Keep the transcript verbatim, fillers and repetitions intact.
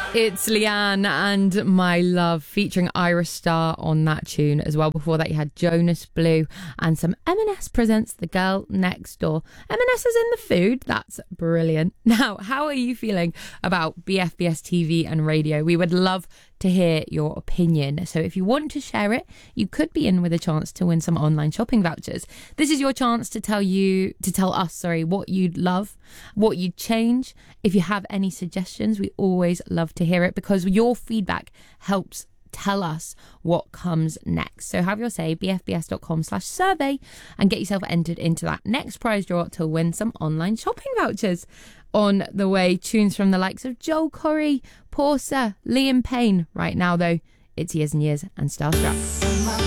It's Leanne and My Love featuring Ira Starr on that tune as well. Before that you had Jonas Blue and some M and S presents The Girl Next Door. M and S is in the food. That's brilliant. Now, how are you feeling about B F B S T V and radio? We would love to hear your opinion. So if you want to share it, you could be in with a chance to win some online shopping vouchers. This is your chance to tell you, to tell us, sorry, what you'd love, what you'd change. If you have any suggestions, we always love to hear it because your feedback helps tell us what comes next. So have your say, bfbs.com slash survey and get yourself entered into that next prize draw to win some online shopping vouchers. On the way, tunes from the likes of Joel Corey, Portia, Liam Payne. Right now though, it's Years and Years and Starstruck.